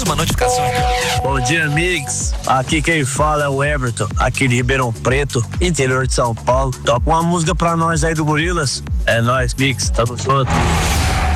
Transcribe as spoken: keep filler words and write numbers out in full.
uma notificação aqui. Bom dia, amigos. Aqui quem fala é o Everton, aqui de Ribeirão Preto, interior de São Paulo. Toca uma música pra nós aí do Gorilas. É nóis, Mix. Tamo junto.